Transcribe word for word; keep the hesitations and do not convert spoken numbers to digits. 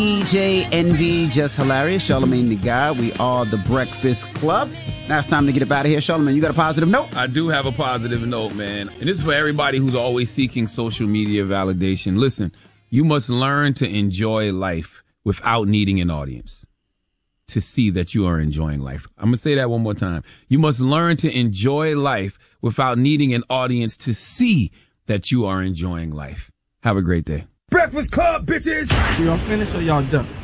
D J Envy, Just Hilarious, Charlamagne the Guy. We are the Breakfast Club. Now it's time to get up out of here. Charlamagne, you got a positive note? I do have a positive note, man. And this is for everybody who's always seeking social media validation. Listen, you must learn to enjoy life without needing an audience to see that you are enjoying life. I'm going to say that one more time. You must learn to enjoy life without needing an audience to see that you are enjoying life. Have a great day. Breakfast Club, bitches! Y'all finished or y'all done?